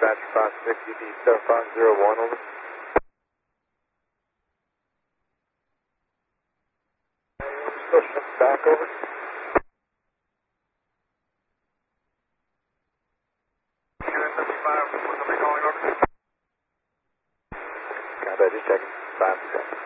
dispatch 560D7501, over. Still shift back, over. Unit 55, what's somebody calling over? Copy, just checking. 5 seconds.